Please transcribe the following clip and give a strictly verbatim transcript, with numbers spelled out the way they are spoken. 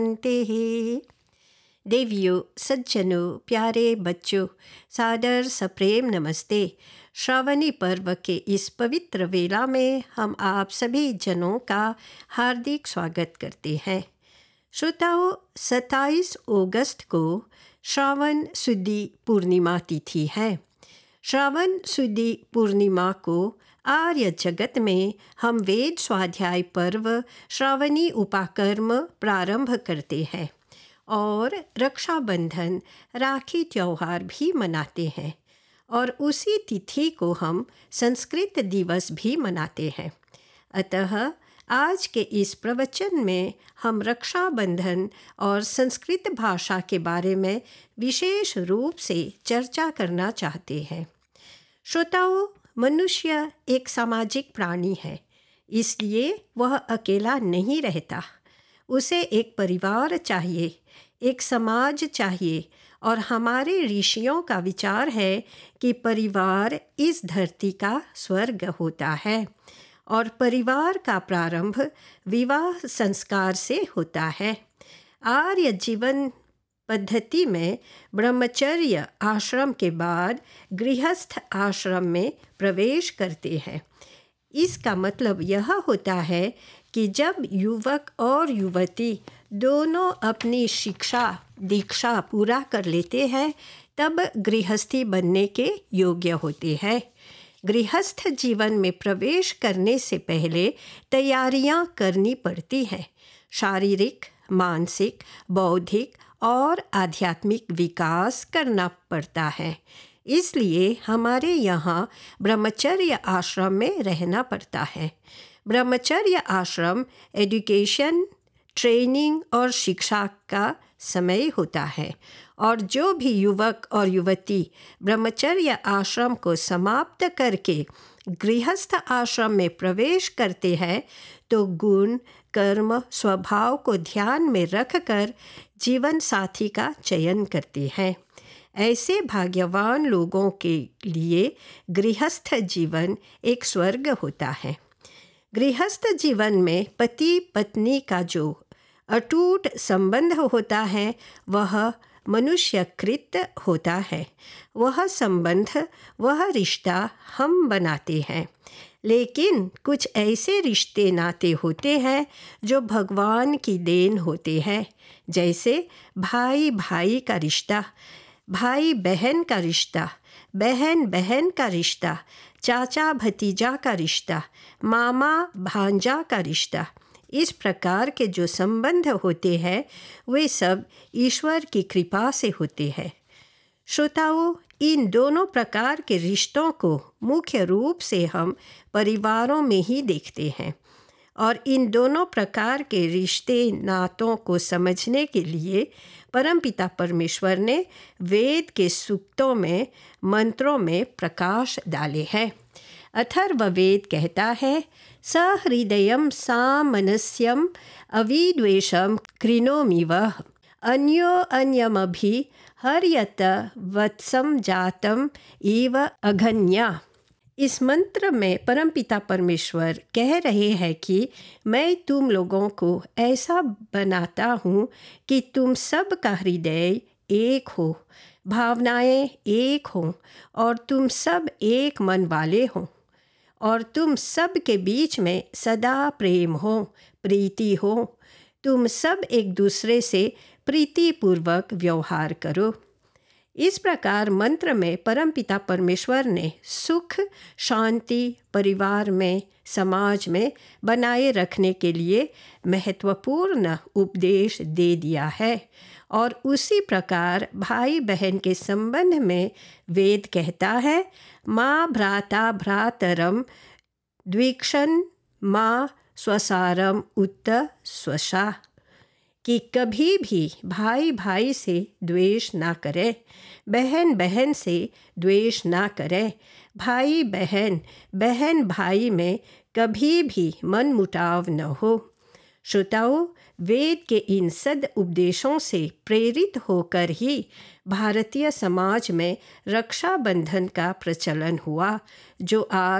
जानते हैं। देवियों, सज्जनों, प्यारे बच्चों, सादर सप्रेम नमस्ते। श्रावणी पर्व के इस पवित्र वेला में हम आप सभी जनों का हार्दिक स्वागत करते हैं। श्रोताओं, सत्ताईस अगस्त को श्रावण शुद्धि पूर्णिमा तिथि है। श्रावण शुद्धि पूर्णिमा को आर्य जगत में हम वेद स्वाध्याय पर्व श्रावणी उपाकर्म प्रारंभ करते हैं और रक्षाबंधन राखी त्योहार भी मनाते हैं और उसी तिथि को हम संस्कृत दिवस भी मनाते हैं। अतः आज के इस प्रवचन में हम रक्षाबंधन और संस्कृत भाषा के बारे में विशेष रूप से चर्चा करना चाहते हैं। श्रोताओं, मनुष्य एक सामाजिक प्राणी है, इसलिए वह अकेला नहीं रहता। उसे एक परिवार चाहिए, एक समाज चाहिए और हमारे ऋषियों का विचार है कि परिवार इस धरती का स्वर्ग होता है और परिवार का प्रारंभ विवाह संस्कार से होता है। आर्य जीवन पद्धति में ब्रह्मचर्य आश्रम के बाद गृहस्थ आश्रम में प्रवेश करते हैं। इसका मतलब यह होता है कि जब युवक और युवती दोनों अपनी शिक्षा दीक्षा पूरा कर लेते हैं तब गृहस्थी बनने के योग्य होते हैं। गृहस्थ जीवन में प्रवेश करने से पहले तैयारियां करनी पड़ती हैं। शारीरिक, मानसिक, बौद्धिक और आध्यात्मिक विकास करना पड़ता है। इसलिए हमारे यहाँ ब्रह्मचर्य आश्रम में रहना पड़ता है। ब्रह्मचर्य आश्रम एजुकेशन, ट्रेनिंग और शिक्षा का समय होता है और जो भी युवक और युवती ब्रह्मचर्य आश्रम को समाप्त करके गृहस्थ आश्रम में प्रवेश करते हैं तो गुण, कर्म, स्वभाव को ध्यान में रखकर जीवन साथी का चयन करते हैं। ऐसे भाग्यवान लोगों के लिए गृहस्थ जीवन एक स्वर्ग होता है। गृहस्थ जीवन में पति पत्नी का जो अटूट संबंध होता है वह मनुष्यकृत होता है। वह संबंध, वह रिश्ता हम बनाते हैं। लेकिन कुछ ऐसे रिश्ते नाते होते हैं जो भगवान की देन होते हैं, जैसे भाई भाई का रिश्ता, भाई बहन का रिश्ता, बहन बहन का रिश्ता, चाचा भतीजा का रिश्ता, मामा भांजा का रिश्ता। इस प्रकार के जो संबंध होते हैं वे सब ईश्वर की कृपा से होते हैं। श्रोताओं, इन दोनों प्रकार के रिश्तों को मुख्य रूप से हम परिवारों में ही देखते हैं और इन दोनों प्रकार के रिश्ते नातों को समझने के लिए परमपिता परमेश्वर ने वेद के सूक्तों में, मंत्रों में प्रकाश डाले हैं। अथर्ववेद कहता है, सहृदयं सामनस्यम अविद्वेषम कृणोमिव अन्यो अन्यमभि हर्यत वत्सम जातम इव अघन्या। इस मंत्र में परमपिता परमेश्वर कह रहे हैं कि मैं तुम लोगों को ऐसा बनाता हूँ कि तुम सब का हृदय एक हो, भावनाएं एक हों और तुम सब एक मन वाले हों और तुम सब के बीच में सदा प्रेम हो, प्रीति हो। तुम सब एक दूसरे से प्रीतिपूर्वक व्यवहार करो। इस प्रकार मंत्र में परमपिता परमेश्वर ने सुख, शांति परिवार में, समाज में बनाए रखने के लिए महत्वपूर्ण उपदेश दे दिया है और उसी प्रकार भाई बहन के संबंध में वेद कहता है, माँ भ्राता भ्रातरम द्विक्षण माँ स्वसारम उत स्वशा, कि कभी भी भाई भाई से द्वेष ना करे, बहन बहन से द्वेष ना करे, भाई बहन, बहन भाई में कभी भी मन मुटाव न हो। श्रोताओं, वेद के इन सद उपदेशों से प्रेरित होकर ही भारतीय समाज में रक्षाबंधन का प्रचलन हुआ, जो आज